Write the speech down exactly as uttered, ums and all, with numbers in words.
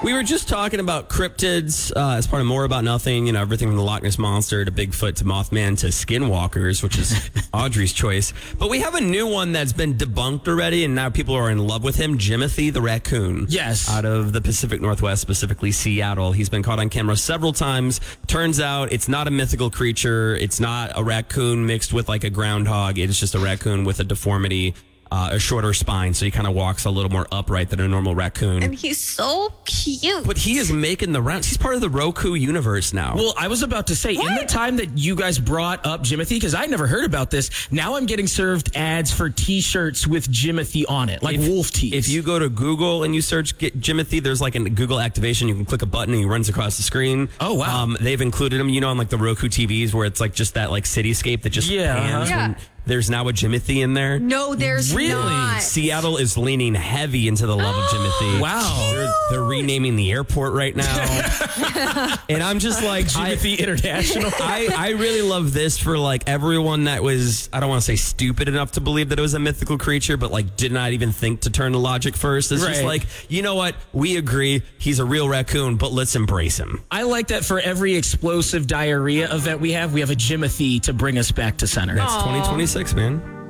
We were just talking about cryptids uh, as part of More About Nothing. You know, everything from the Loch Ness Monster to Bigfoot to Mothman to Skinwalkers, which is Audrey's choice. But we have a new one that's been debunked already, and now people are in love with him, Jimothy the raccoon. Yes. Out of the Pacific Northwest, specifically Seattle. He's been caught on camera several times. Turns out it's not a mythical creature. It's not a raccoon mixed with like a groundhog. It's just a raccoon with a deformity. Uh, a shorter spine, so he kind of walks a little more upright than a normal raccoon. And he's so cute. But he is making the rounds. He's part of the Roku universe now. Well, I was about to say, what? in the time that you guys brought up Jimothy, because I never heard about this, now I'm getting served ads for T-shirts with Jimothy on it, like if, wolf tees. If you go to Google and you search get Jimothy, there's like a Google activation. You can click a button and he runs across the screen. Oh, wow. Um, they've included him, you know, on like the Roku T Vs where it's like just that like cityscape that just Yeah. pans. Yeah. And there's now a Jimothy in there. No, there's Really? not. Seattle is leaning heavy into the love of Jimothy. Wow. They're, they're renaming the airport right now. And I'm just like, Jimothy I, International. I, I really love this for like everyone that was, I don't want to say stupid enough to believe that it was a mythical creature, but like did not even think to turn to logic first. It's just Right. like, you know what? We agree he's a real raccoon, but let's embrace him. I like that for every explosive diarrhea event we have, we have a Jimothy to bring us back to center. That's twenty twenty-six, man.